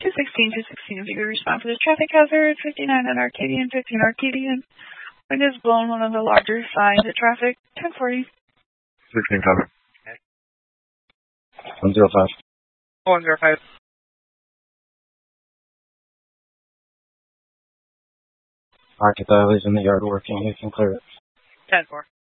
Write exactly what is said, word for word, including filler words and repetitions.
two sixteen, two sixteen, if you could respond for this traffic hazard, fifty-nine at Arcadian, fifteen Arcadian. Wind has blown one of the larger signs of traffic, ten forty. sixteen cover. one zero five. one zero five. Arcadian is in the yard working, you can clear it. ten four.